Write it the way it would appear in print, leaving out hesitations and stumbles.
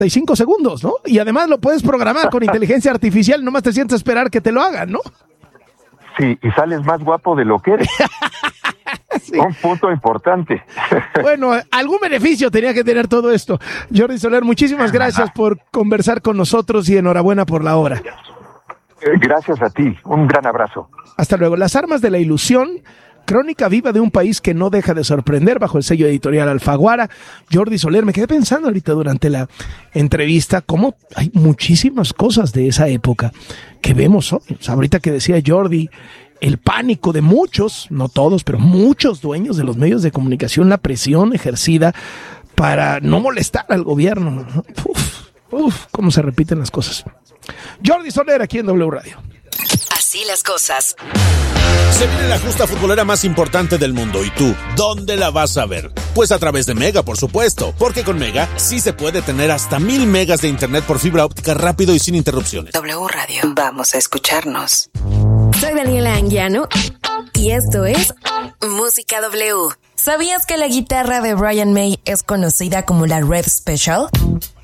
45 segundos, ¿no? Y además lo puedes programar con inteligencia artificial, nomás te sientes a esperar que te lo hagan, ¿no? Sí, y sales más guapo de lo que eres. Sí. Un punto importante. Bueno, algún beneficio tenía que tener todo esto. Jordi Soler, muchísimas gracias por conversar con nosotros y enhorabuena por la obra. Gracias a ti, un gran abrazo. Hasta luego. Las armas de la ilusión, crónica viva de un país que no deja de sorprender, bajo el sello editorial Alfaguara. Jordi Soler, me quedé pensando ahorita durante la entrevista cómo hay muchísimas cosas de esa época que vemos hoy. O sea, ahorita que decía Jordi, el pánico de muchos, no todos, pero muchos dueños de los medios de comunicación, la presión ejercida para no molestar al gobierno. Cómo se repiten las cosas. Jordi Soler aquí en W Radio. Así las cosas. Se viene la justa futbolera más importante del mundo. ¿Y tú, dónde la vas a ver? Pues a través de Mega, por supuesto. Porque con Mega sí se puede tener hasta 1000 megas de internet por fibra óptica rápido y sin interrupciones. W Radio. Vamos a escucharnos. Soy Daniela Anguiano y esto es Música W. ¿Sabías que la guitarra de Brian May es conocida como la Red Special?